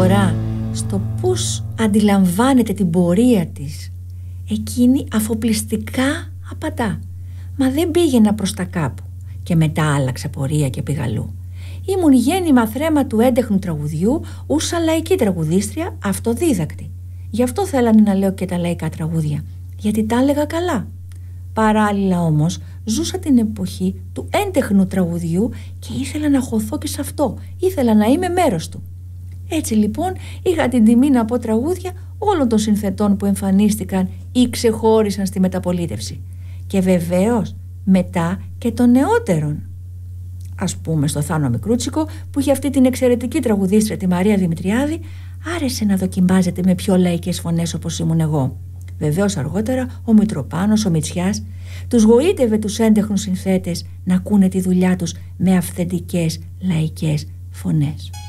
διαφορά στο πώς αντιλαμβάνεται την πορεία της, εκείνη αφοπλιστικά απαντά: «Μα δεν πήγαινα προς τα κάπου και μετά άλλαξα πορεία και πήγα αλλού. Ήμουν γέννημα θρέμα του έντεχνου τραγουδιού, ούσα λαϊκή τραγουδίστρια, αυτοδίδακτη. Γι' αυτό θέλανε να λέω και τα λαϊκά τραγούδια, γιατί τα έλεγα καλά. Παράλληλα όμως ζούσα την εποχή του έντεχνου τραγουδιού και ήθελα να χωθώ και σε αυτό, ήθελα να είμαι μέρος του. Έτσι λοιπόν είχα την τιμή να πω τραγούδια όλων των συνθετών που εμφανίστηκαν ή ξεχώρισαν στη μεταπολίτευση. Και βεβαίως μετά και των νεότερων. Ας πούμε στο Θάνο Μικρούτσικο, που είχε αυτή την εξαιρετική τραγουδίστρια τη Μαρία Δημητριάδη, άρεσε να δοκιμάζεται με πιο λαϊκές φωνές όπως ήμουν εγώ. Βεβαίως αργότερα ο Μητροπάνος, ο Μητσιάς, τους γοήτευε τους έντεχνους συνθέτες να ακούνε τη δουλειά τους με αυθεντικές λαϊκές φωνές.